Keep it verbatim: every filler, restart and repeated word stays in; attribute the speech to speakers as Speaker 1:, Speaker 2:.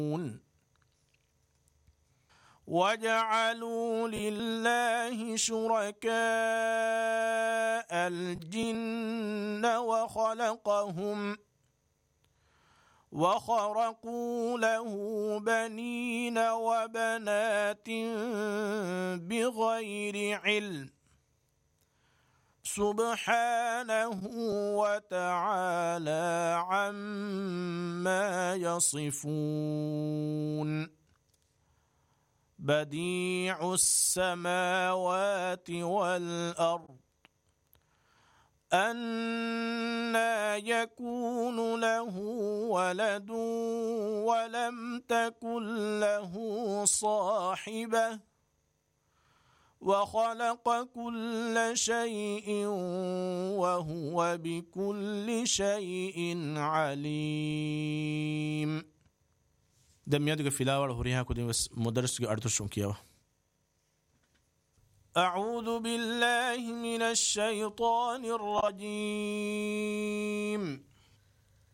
Speaker 1: وجعلوا لله شركاء الجن وخلقهم وخرقوا له بنين وبنات بغير علم سبحانه وتعالى عما يصفون بديع السماوات والأرض أنى يكون له ولد ولم تكن له صاحبة وخلق كل شيء وهو بكل شيء عليم. دميادك في لاور هوريها كودي بس مدرس أرتشون كياو. أعوذ بالله من الشيطان الرجيم.